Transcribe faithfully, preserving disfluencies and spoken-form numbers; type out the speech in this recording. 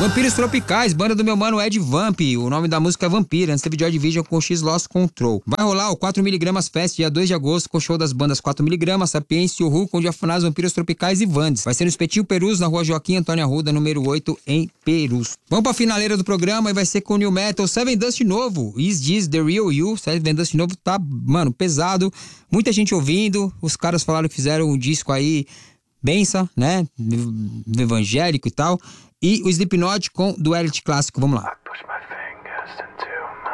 Vampiros Tropicais, banda do meu mano Ed Vamp. O nome da música é Vampira. Antes teve Joy Division com X Lost Control. Vai rolar o quatro miligramas Fest, dia dois de agosto, com o show das bandas quatro miligramas, Sapiência, Uhu, com Diafanás, Vampiros Tropicais e Vandes. Vai ser no Espetinho Perus, na rua Joaquim Antônio Arruda, número oito, em Perus. Vamos pra finaleira do programa e vai ser com o New Metal, Seven Dust novo. Is This The Real You? Seven Dust novo tá, mano, pesado. Muita gente ouvindo. Os caras falaram que fizeram um disco aí, benção, né? Evangélico e tal. E o Slipknot com Duality Clássico. Vamos lá.